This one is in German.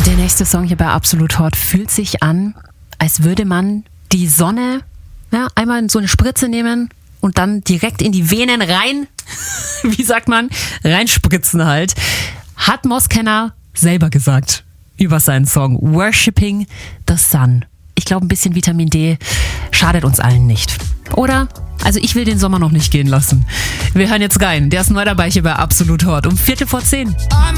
Der nächste Song hier bei Absolut Hot fühlt sich an, als würde man die Sonne einmal in so eine Spritze nehmen und dann direkt in die Venen rein, wie sagt man, reinspritzen halt. Hat Moskenner selber gesagt über seinen Song Worshipping the Sun. Ich glaube, ein bisschen Vitamin D schadet uns allen nicht. Oder? Also ich will den Sommer noch nicht gehen lassen. Wir hören jetzt rein. Der ist neu dabei hier bei Absolut Hot um 10:45.